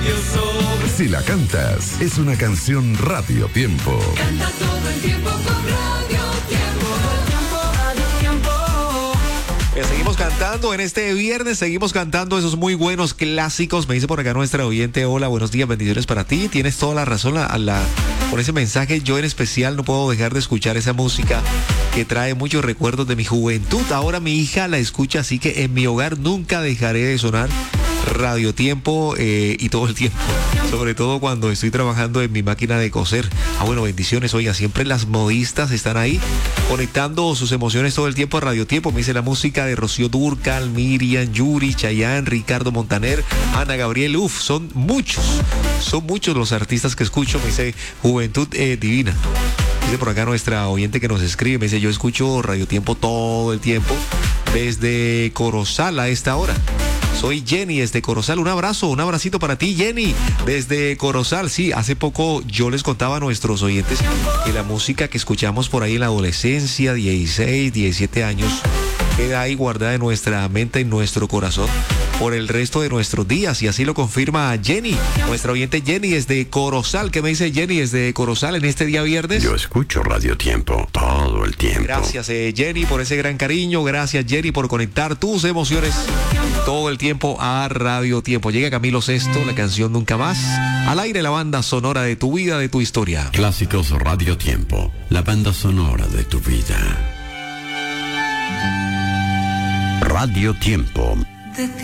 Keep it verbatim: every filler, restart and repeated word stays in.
Si la cantas, es una canción Radio Tiempo. Canta todo el tiempo con Radio Tiempo. Radio Tiempo. Eh, seguimos cantando en este viernes, seguimos cantando esos muy buenos clásicos. Me dice por acá nuestra oyente, hola, buenos días, bendiciones para ti. Tienes toda la razón la, la, por ese mensaje. Yo en especial no puedo dejar de escuchar esa música que trae muchos recuerdos de mi juventud. Ahora mi hija la escucha, así que en mi hogar nunca dejaré de sonar Radio Tiempo eh, y todo el tiempo, sobre todo cuando estoy trabajando en mi máquina de coser. Ah, bueno, bendiciones. Oiga, siempre las modistas están ahí conectando sus emociones todo el tiempo a Radio Tiempo. Me dice la música de Rocío Dúrcal, Miriam, Yuri, Chayanne, Ricardo Montaner, Ana Gabriel. Uf, son muchos, son muchos los artistas que escucho. Me dice Juventud eh, Divina. Dice por acá nuestra oyente que nos escribe, me dice, yo escucho Radio Tiempo todo el tiempo desde Corozal a esta hora. Soy Jenny desde Corozal. Un abrazo, un abracito para ti, Jenny, desde Corozal. Sí, hace poco yo les contaba a nuestros oyentes que la música que escuchamos por ahí en la adolescencia, dieciséis, diecisiete años, queda ahí guardada en nuestra mente, en nuestro corazón, por el resto de nuestros días. Y así lo confirma Jenny, nuestra oyente Jenny desde Corozal. ¿Qué me dice Jenny desde Corozal en este día viernes? Yo escucho Radio Tiempo todo el tiempo. Gracias eh, Jenny por ese gran cariño. Gracias Jenny por conectar tus emociones todo el tiempo a Radio Tiempo. Llega Camilo Sesto, la canción Nunca Más. Al aire, la banda sonora de tu vida, de tu historia. Clásicos Radio Tiempo, la banda sonora de tu vida. Radio Tiempo. De ti